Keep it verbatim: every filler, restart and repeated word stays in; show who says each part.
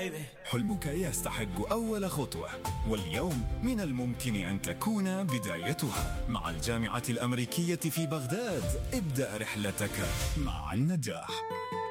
Speaker 1: حلمك يستحق أول خطوة، واليوم من الممكن أن تكون بدايتها. مع الجامعة الأمريكية في بغداد ابدأ رحلتك مع النجاح.